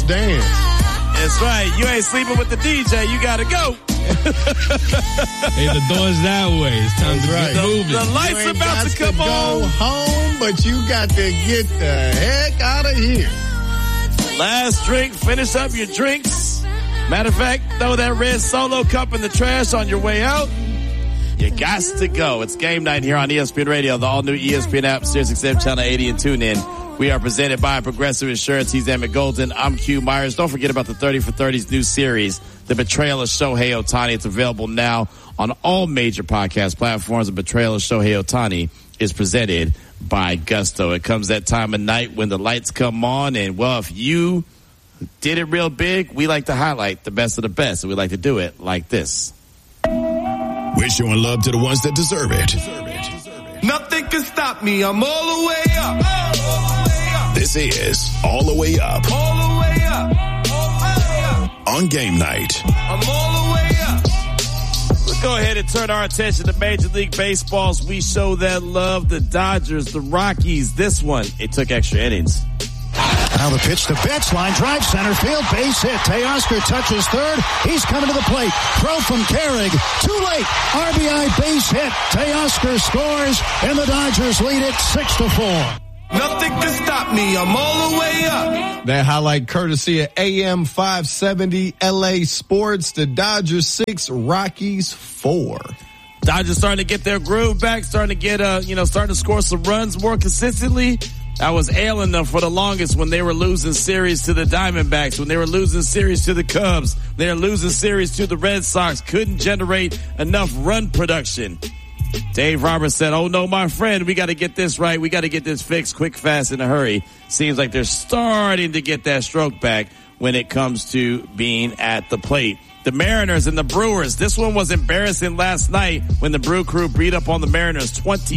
Last Dance. That's right. You ain't sleeping with the DJ. You got to go. Hey, the door's that way. It's time to get moving. The lights about to come on. Go home, but you got to get the heck out of here. Last drink. Finish up your drinks. Matter of fact, throw that red Solo cup in the trash on your way out. You got to go. It's game night here on ESPN Radio, the all-new ESPN app, SiriusXM Channel 80, and tune in. We are presented by Progressive Insurance. He's Emmett Golden. I'm Q Myers. Don't forget about the 30 for 30's new series, The Betrayal of Shohei Ohtani. It's available now on all major podcast platforms. The Betrayal of Shohei Ohtani is presented by Gusto. It comes that time of night when the lights come on, and, well, if you did it real big, we like to highlight the best of the best, and we like to do it like this. We're showing love to the ones that deserve it. Nothing can stop me. I'm all the way up. This is All the Way Up. All the way up. On game night. I'm all the way up. Let's go ahead and turn our attention to Major League Baseball's We Show That Love. The Dodgers, the Rockies. This one, it took extra innings. Now the pitch to Betts, line drive, center field, base hit. Teoscar touches third. He's coming to the plate. Throw from Carrig. Too late. RBI base hit. Teoscar scores, and the Dodgers lead it 6-4. Nothing can stop me. I'm all the way up. That highlight courtesy of AM 570 LA Sports. The Dodgers 6, Rockies 4. Dodgers starting to get their groove back, starting to get, starting to score some runs more consistently. I was ailing them for the longest when they were losing series to the Diamondbacks, when they were losing series to the Cubs, they were losing series to the Red Sox, couldn't generate enough run production. Dave Roberts said, oh no, my friend, we got to get this right. We got to get this fixed quick, fast, in a hurry. Seems like they're starting to get that stroke back when it comes to being at the plate. The Mariners and the Brewers. This one was embarrassing last night when the Brew Crew beat up on the Mariners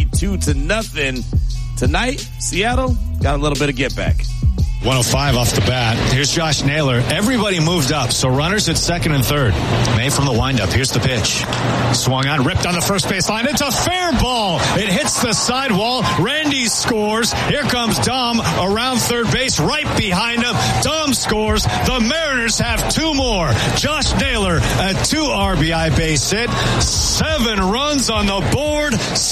22-0. Tonight, Seattle got a little bit of get back. 105 off the bat. Here's Josh Naylor. Everybody moved up, so runners at second and third. May from the windup. Here's the pitch. Swung on, ripped on the first base line. It's a fair ball. It hits the sidewall. Randy scores. Here comes Dom around third base, right behind him. Dom scores. The Mariners have 2 more. Josh Naylor, a 2 RBI base hit. 7 runs on the board.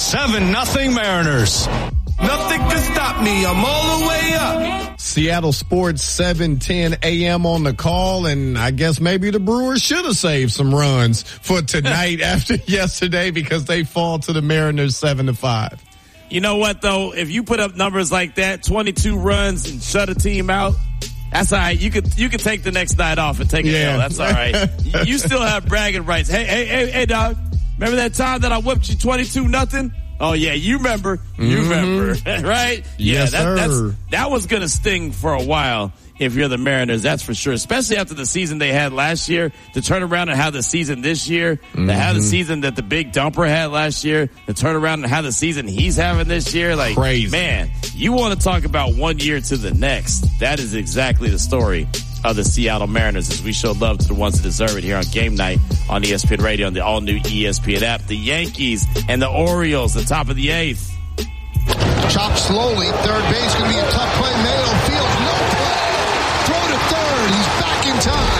7-0 Mariners. Nothing can stop me. I'm all the way up. Seattle Sports 7:10 a.m. on the call, and I guess maybe the Brewers should have saved some runs for tonight after yesterday because they fall to the Mariners 7-5. You know what, though? If you put up numbers like that, 22 runs and shut a team out, that's all right. You could take the next night off and take it L. That's all right. You still have bragging rights. Hey, dog. Remember that time that I whipped you 22-0? Oh, yeah, you remember. You remember, right? Yes, sir. That was going to sting for a while if you're the Mariners, that's for sure, especially after the season they had last year, to turn around and have the season this year, to have the season that the big dumper had last year, to turn around and have the season he's having this year. Like, crazy. Man, you want to talk about 1 year to the next. That is exactly the story of the Seattle Mariners as we show love to the ones that deserve it here on Game Night on ESPN Radio and the all-new ESPN app. The Yankees and the Orioles, the top of the 8th. Chopped slowly. Third base going to be a tough play. Mayo fields no play. Throw to third. He's back in time.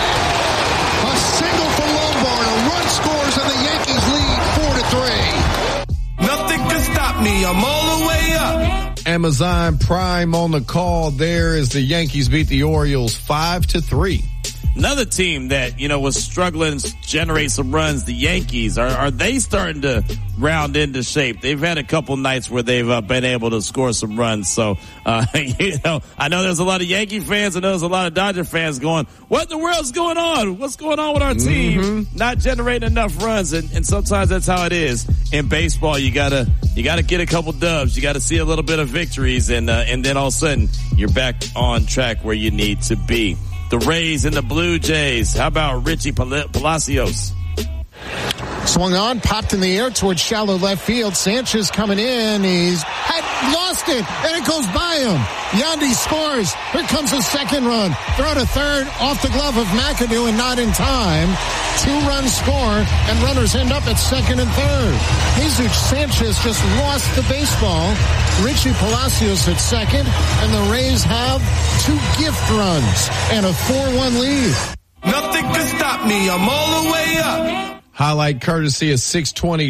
A single for Lombard. A run scores and the Yankees lead 4-3. Nothing can stop me. I'm all the way up. Amazon Prime on the call there as the Yankees beat the Orioles 5-3. Another team that, was struggling to generate some runs, the Yankees, are they starting to round into shape? They've had a couple nights where they've been able to score some runs. So, I know there's a lot of Yankee fans. I know there's a lot of Dodger fans going, what in the world's going on? What's going on with our team? Not generating enough runs. And sometimes that's how it is. In baseball, you gotta get a couple dubs. You gotta see a little bit of victories. And then all of a sudden you're back on track where you need to be. The Rays and the Blue Jays. How about Richie Palacios? Swung on, popped in the air towards shallow left field. Sanchez coming in. He's lost it, and it goes by him. Yandy scores. Here comes a second run. Throw to third, off the glove of McAdoo, and not in time. 2-run score, and runners end up at second and third. Jesus Sanchez just lost the baseball. Richie Palacios at second, and the Rays have 2 gift runs and a 4-1 lead. Nothing can stop me. I'm all the way up. Highlight courtesy of 620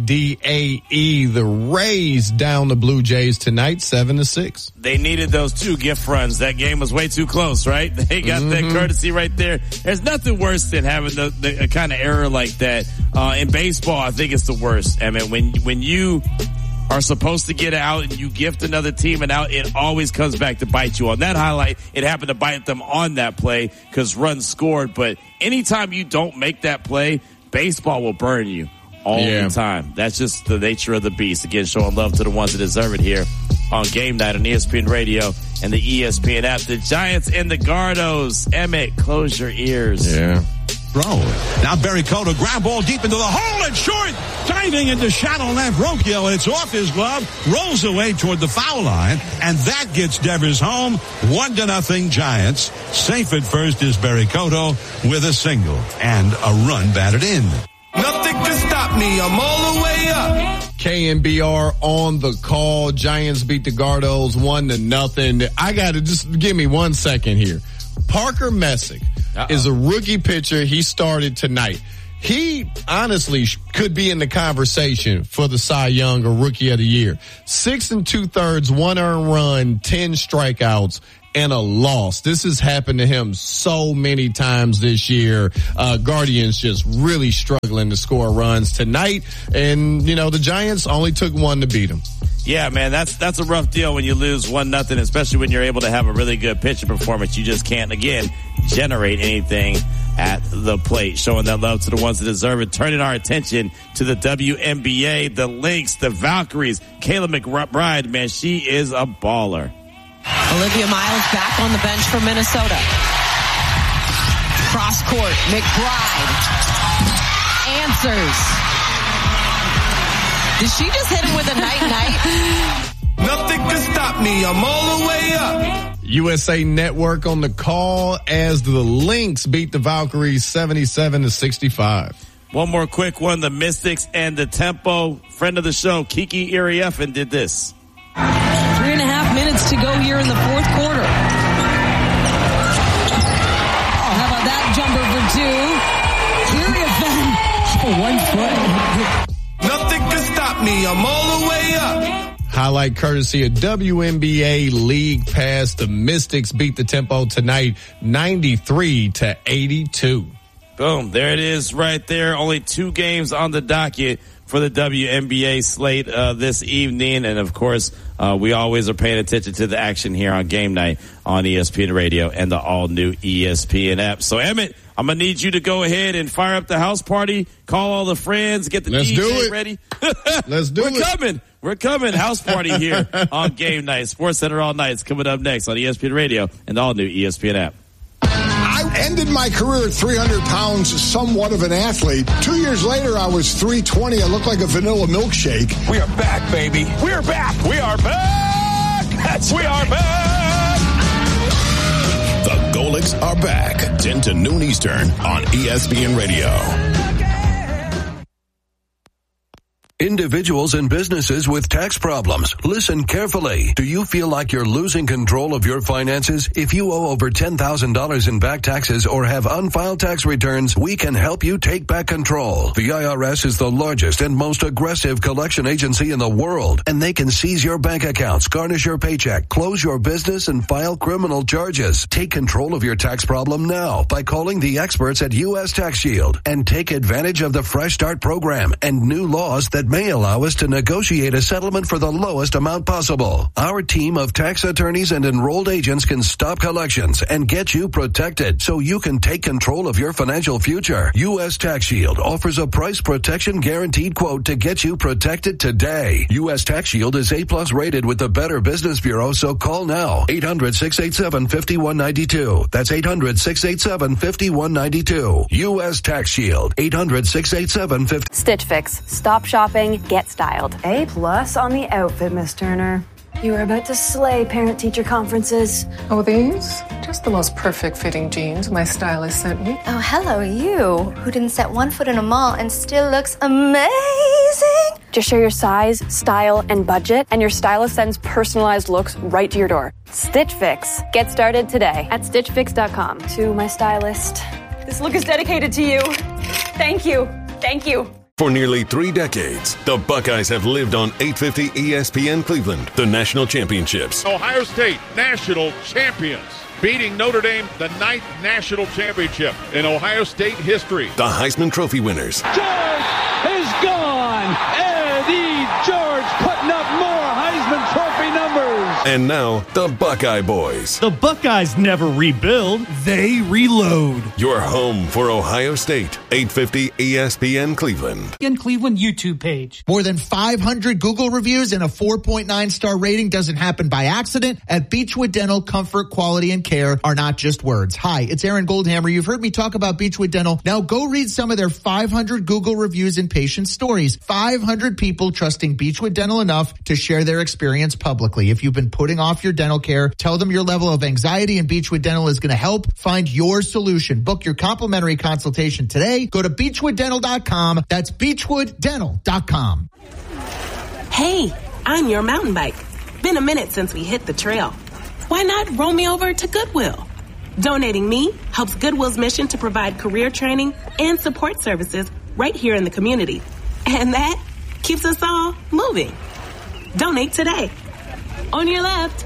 WDAE. The Rays down the Blue Jays tonight, 7-6. They needed those 2 gift runs. That game was way too close, right? They got that courtesy right there. There's nothing worse than having the kind of error like that. In baseball, I think it's the worst. I mean, when you are supposed to get out and you gift another team an out, it always comes back to bite you. On that highlight, it happened to bite them on that play because runs scored. But anytime you don't make that play, baseball will burn you all the time. That's just the nature of the beast. Again, showing love to the ones that deserve it here on Game Night on ESPN Radio and the ESPN app. The Giants and the Gardos. Emmett, close your ears. Yeah. Throw. Now Barry Cota, grab ball deep into the hole and short. Diving into shallow left. Rokiel, it's off his glove. Rolls away toward the foul line. And that gets Devers home. 1-0 Giants. Safe at first is Barry Cota with a single and a run batted in. Nothing can stop me. I'm all the way up. KNBR on the call. Giants beat the Gardos 1-0. I got to just give me 1 second here. Parker Messick is a rookie pitcher. He started tonight. He honestly could be in the conversation for the Cy Young or Rookie of the Year. 6 2/3, 1 earned run, 10 strikeouts, and a loss. This has happened to him so many times this year. Guardians just really struggling to score runs tonight. And, the Giants only took 1 to beat them. Yeah, man, that's a rough deal when you lose 1-0, especially when you're able to have a really good pitching performance. You just can't, again, generate anything at the plate. Showing that love to the ones that deserve it. Turning our attention to the WNBA, the Lynx, the Valkyries. Kayla McBride, man, she is a baller. Olivia Miles back on the bench for Minnesota. Cross court, McBride answers. Did she just hit him with a night-night? Nothing can stop me. I'm all the way up. USA Network on the call as the Lynx beat the Valkyries 77-65. One more quick one. The Mystics and the Tempo. Friend of the show, Kiki Iriefan did this. 3.5 minutes to go here in the fourth quarter. Oh, how about that jumper for 2? Iriefan for 1 foot. Nothing can stop me. I'm all the way up. Highlight courtesy of WNBA League Pass. The Mystics beat the Tempo tonight 93-82. Boom. There it is right there. Only 2 games on the docket for the WNBA slate this evening. And, of course, we always are paying attention to the action here on Game Night on ESPN Radio and the all-new ESPN app. So, Emmett, I'm going to need you to go ahead and fire up the house party, call all the friends, get the DJ ready. Let's do it. We're coming. House party here on Game Night. Sports Center all night. It's coming up next on ESPN Radio and the all-new ESPN app. I ended my career at 300 pounds, somewhat of an athlete. 2 years later, I was 320. I looked like a vanilla milkshake. We are back, baby. We're back. We are back. We are back. The Golics are back. 10 to noon Eastern on ESPN Radio. Individuals and businesses with tax problems, listen carefully. Do you feel like you're losing control of your finances? If you owe over $10,000 in back taxes or have unfiled tax returns, we can help you take back control. The IRS is the largest and most aggressive collection agency in the world, and they can seize your bank accounts, garnish your paycheck, close your business, and file criminal charges. Take control of your tax problem now by calling the experts at U.S. Tax Shield and take advantage of the Fresh Start program and new laws that that may allow us to negotiate a settlement for the lowest amount possible. Our team of tax attorneys and enrolled agents can stop collections and get you protected so you can take control of your financial future. U.S. Tax Shield offers a price protection guaranteed quote to get you protected today. U.S. Tax Shield is A+ rated with the Better Business Bureau, so call now. 800-687-5192. That's 800-687-5192. U.S. Tax Shield. 800-687-50. Stitch Fix. Stop shopping, get styled. A+ on the outfit, Miss Turner. You are about to slay parent-teacher conferences. Oh, these? Just the most perfect fitting jeans my stylist sent me. Oh, hello, you, who didn't set one foot in a mall and still looks amazing. Just share your size, style, and budget, and your stylist sends personalized looks right to your door. Stitch Fix. Get started today at StitchFix.com. To my stylist, this look is dedicated to you. Thank you. Thank you. For nearly 3 decades, the Buckeyes have lived on 850 ESPN Cleveland, the national championships. Ohio State, national champions, beating Notre Dame, the 9th national championship in Ohio State history. The Heisman Trophy winners. George is gone. Eddie George putting up more Heisman Trophy numbers. And now, the Buckeye Boys. The Buckeyes never rebuild, they reload. Your home for Ohio State, 850 ESPN Cleveland. In Cleveland YouTube page. More than 500 Google reviews and a 4.9 star rating doesn't happen by accident. At Beechwood Dental, comfort, quality, and care are not just words. Hi, it's Aaron Goldhammer. You've heard me talk about Beechwood Dental. Now go read some of their 500 Google reviews and patient stories. 500 people trusting Beechwood Dental enough to share their experience publicly. If you've been putting off your dental care, tell them your level of anxiety, and Beechwood Dental is going to help find your solution. Book your complimentary consultation today. Go to beechwooddental.com. That's beechwooddental.com. Hey, I'm your mountain bike. Been a minute since we hit the trail. Why not roll me over to Goodwill? Donating me helps Goodwill's mission to provide career training and support services right here in the community. And that keeps us all moving. Donate today. On your left.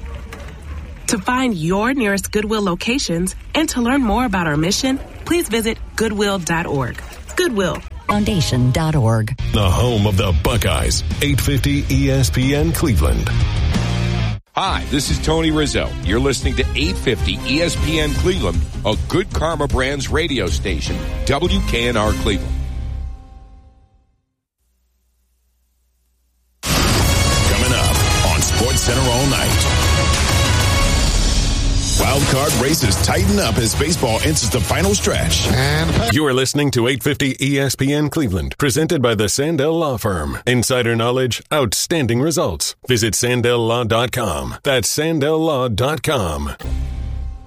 To find your nearest Goodwill locations and to learn more about our mission, please visit Goodwill.org. Goodwill. Foundation.org. The home of the Buckeyes, 850 ESPN Cleveland. Hi, this is Tony Rizzo. You're listening to 850 ESPN Cleveland, a Good Karma Brands radio station, WKNR Cleveland. Coming up on SportsCenter all night. Wild card races tighten up as baseball enters the final stretch. You are listening to 850 ESPN Cleveland, presented by the Sandell Law Firm. Insider knowledge, outstanding results. Visit SandellLaw.com. That's SandellLaw.com.